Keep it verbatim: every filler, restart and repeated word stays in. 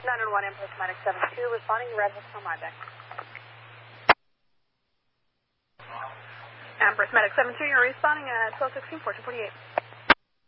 nine one one, Empress Medic seven two, responding red from my deck. Empress Medic seven two, you're responding at twelve sixteen, fourteen forty-eight.